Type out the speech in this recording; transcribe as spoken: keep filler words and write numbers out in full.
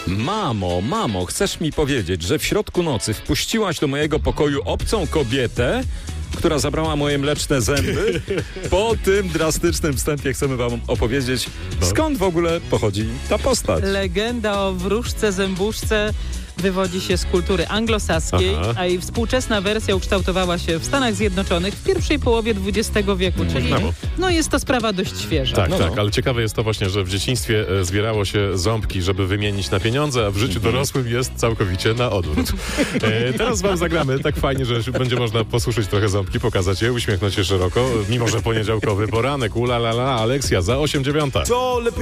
Mamo, mamo, chcesz mi powiedzieć, że w środku nocy wpuściłaś do mojego pokoju obcą kobietę, która zabrała moje mleczne zęby? Po tym drastycznym wstępie chcemy wam opowiedzieć, No. skąd w ogóle pochodzi ta postać. Legenda o wróżce zębuszce wywodzi się z kultury anglosaskiej, Aha. a jej współczesna wersja ukształtowała się w Stanach Zjednoczonych w pierwszej połowie dwudziestego wieku, czyli brawo. no jest to sprawa dość świeża. Tak, No, tak, no. ale ciekawe jest to właśnie, że w dzieciństwie e, zbierało się ząbki, żeby wymienić na pieniądze, a w życiu dorosłym jest całkowicie na odwrót. E, teraz wam zagramy tak fajnie, że będzie można posuszyć trochę ząbki, pokazać je, uśmiechnąć się szeroko, mimo że poniedziałkowy poranek, ula la la, Aleksja za osiem dziewiąta. Co lepiej